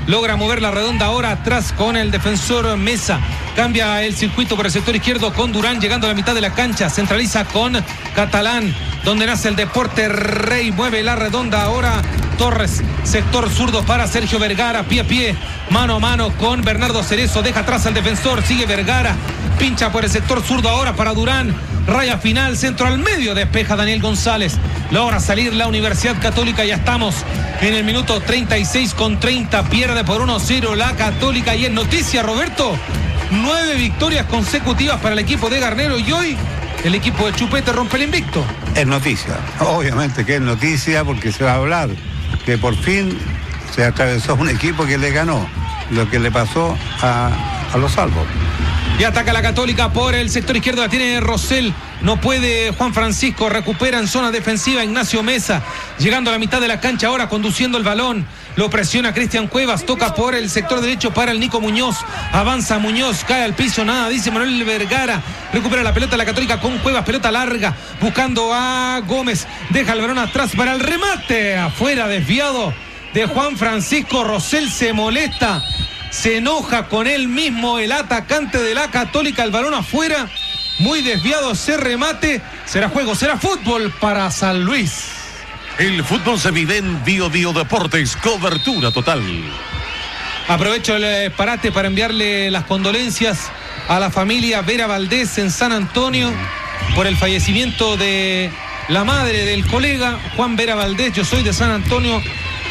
logra mover la redonda ahora atrás con el defensor Mesa. Cambia el circuito por el sector izquierdo con Durán llegando a la mitad de la cancha. Centraliza con Catalán, donde nace el Deporte Rey. Mueve la redonda ahora Torres. Sector zurdo para Sergio Vergara. Pie a pie, mano a mano con Bernardo Cerezo. Deja atrás al defensor. Sigue Vergara. Pincha por el sector zurdo ahora para Durán. Raya final, centro al medio. Despeja Daniel González. Logra salir la Universidad Católica. Ya estamos en el minuto 36:30. Pierde por 1-0 la Católica. Y es noticia, Roberto. 9 victorias consecutivas para el equipo de Garnero. Y hoy el equipo de Chupete rompe el invicto. Es noticia. Obviamente que es noticia porque se va a hablar que por fin se atravesó un equipo que le ganó lo que le pasó a los Salvos. Y ataca la Católica por el sector izquierdo, la tiene Rosell, no puede Juan Francisco, recupera en zona defensiva Ignacio Mesa, llegando a la mitad de la cancha ahora, conduciendo el balón, lo presiona Cristian Cuevas, toca por el sector derecho para el Nico Muñoz, avanza Muñoz, cae al piso, nada, dice Manuel Vergara, recupera la pelota la Católica con Cuevas, pelota larga, buscando a Gómez, deja el balón atrás para el remate, afuera, desviado de Juan Francisco. Rosell se molesta, se enoja con él mismo, el atacante de la Católica, el balón afuera, muy desviado ese remate. Será juego, será fútbol para San Luis. El fútbol se vive en Bio Bio Deportes, cobertura total. Aprovecho el parate para enviarle las condolencias a la familia Vera Valdés en San Antonio por el fallecimiento de la madre del colega Juan Vera Valdés. Yo soy de San Antonio.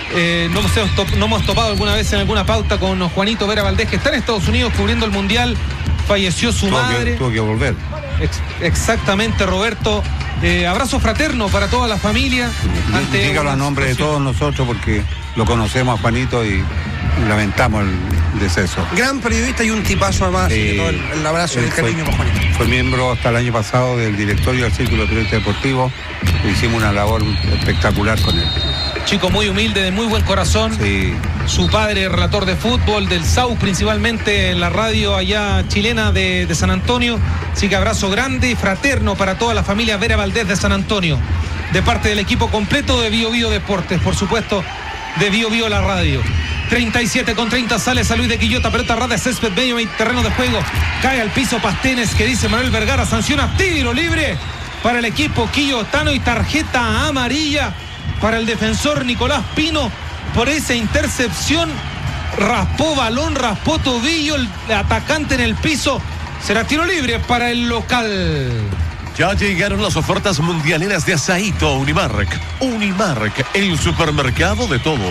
No hemos topado alguna vez en alguna pauta con Juanito Vera Valdés, que está en Estados Unidos cubriendo el Mundial. Falleció su madre. Tuvo que volver. Exactamente, Roberto. Abrazo fraterno para toda la familia. Dígalo a nombre de todos nosotros porque lo conocemos a Juanito y lamentamos el deceso. Gran periodista y un tipazo además. El abrazo y el cariño para Juanito. Fue miembro hasta el año pasado del directorio del Círculo de Periodistas Deportivos. Hicimos una labor espectacular con él. Chico muy humilde, de muy buen corazón. Sí. Su padre, relator de fútbol, del SAU, principalmente en la radio allá chilena de San Antonio. Así que abrazo grande y fraterno para toda la familia Vera Valdés de San Antonio. De parte del equipo completo de Bio Bio Deportes, por supuesto, de Bio Bio la radio. 37:30 sale San Luis de Quillota, pelota ras de césped, medio terreno de juego. Cae al piso Pastenes, que dice Manuel Vergara, sanciona tiro libre para el equipo quillotano y tarjeta amarilla para el defensor Nicolás Pino por esa intercepción. Raspó balón, raspó tobillo, el atacante en el piso. Será tiro libre para el local. Ya llegaron las ofertas mundialeras de Asaíto Unimark. Unimark, el supermercado de todo.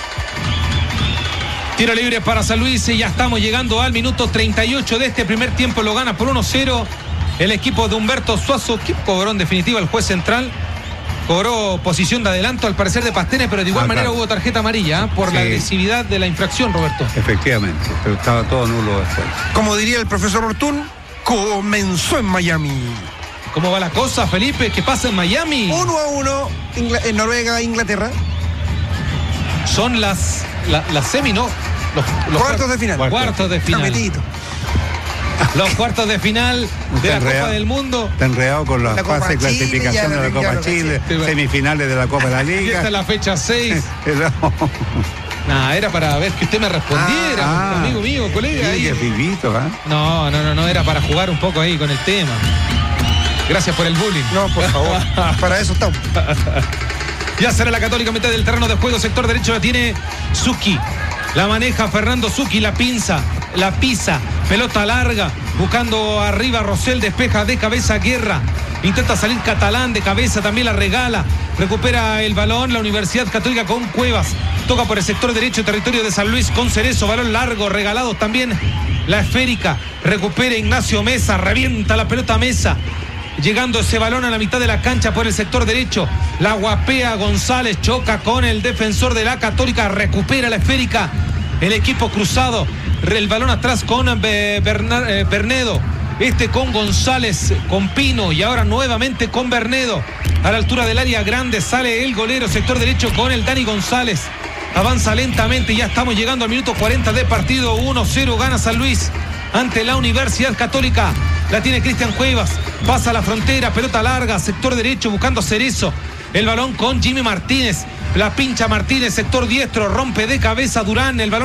Tiro libre para San Luis y ya estamos llegando al minuto 38 de este primer tiempo. Lo gana por 1-0 el equipo de Humberto Suazo. ¿Quién cobró en definitiva? El juez central cobró posición de adelanto al parecer de Pastenes, pero de igual manera hubo tarjeta amarilla por la agresividad de la infracción, Roberto. Efectivamente, pero estaba todo nulo después. Como diría el profesor Ortún, comenzó en Miami. ¿Cómo va la cosa, Felipe? ¿Qué pasa en Miami? 1-1 en Noruega, Inglaterra. Son las semi, ¿no? Los cuartos de final. Cuartos de final. Los cuartos de final de la Copa del Mundo. Está enredado con la fase de clasificación de la Copa Chile, semifinales de la Copa de la Liga. Esta es la fecha 6. Nah, era para ver que usted me respondiera, amigo mío, colega. Sí, vivito, ¿eh? No, era para jugar un poco ahí con el tema. Gracias por el bullying. No, por favor. Para eso estamos. Ya será la Católica, mitad del terreno de juego, sector derecho la tiene Zucchi. La maneja Fernando Zucchi, la pisa, pelota larga, buscando arriba Rosell, despeja de cabeza Guerra. Intenta salir Catalán de cabeza, también la regala. Recupera el balón la Universidad Católica con Cuevas. Toca por el sector derecho, territorio de San Luis con Cerezo. Balón largo, regalado también la esférica. Recupera Ignacio Mesa, revienta la pelota Mesa. Llegando ese balón a la mitad de la cancha por el sector derecho. La guapea González, choca con el defensor de la Católica. Recupera la esférica. El equipo cruzado. El balón atrás con Bernedo. Con González, con Pino y ahora nuevamente con Bernedo. A la altura del área grande sale el golero, sector derecho con el Dani González. Avanza lentamente, ya estamos llegando al minuto 40 de partido. 1-0 gana San Luis ante la Universidad Católica. La tiene Cristian Cuevas, pasa la frontera, pelota larga, sector derecho buscando Cerezo. El balón con Jimmy Martínez, la pincha Martínez, sector diestro, rompe de cabeza Durán, el balón